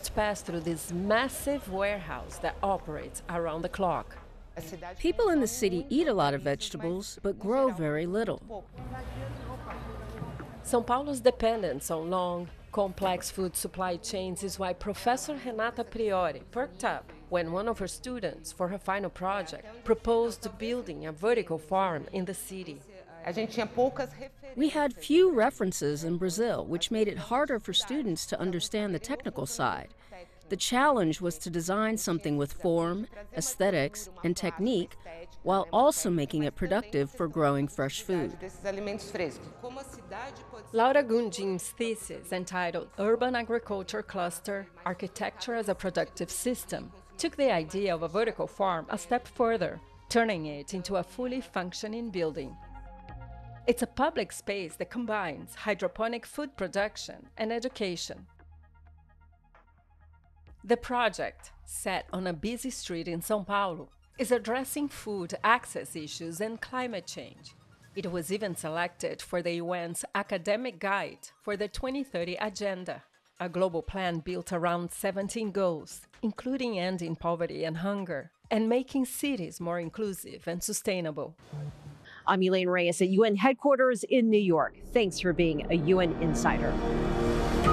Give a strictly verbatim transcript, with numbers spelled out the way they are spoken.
must pass through this massive warehouse that operates around the clock. People in the city eat a lot of vegetables, but grow very little. São Paulo's dependence on long, complex food supply chains is why Professor Renata Priori perked up when one of her students, for her final project, proposed building a vertical farm in the city. We had few references in Brazil, which made it harder for students to understand the technical side. The challenge was to design something with form, aesthetics, and technique, while also making it productive for growing fresh food. Laura Gundim's thesis, entitled Urban Agriculture Cluster, Architecture as a Productive System, took the idea of a vertical farm a step further, turning it into a fully functioning building. It's a public space that combines hydroponic food production and education. The project, set on a busy street in São Paulo, is addressing food access issues and climate change. It was even selected for the U N's Academic Guide for the twenty thirty Agenda, a global plan built around seventeen goals, including ending poverty and hunger, and making cities more inclusive and sustainable. I'm Elaine Reyes at U N headquarters in New York. Thanks for being a U N Insider.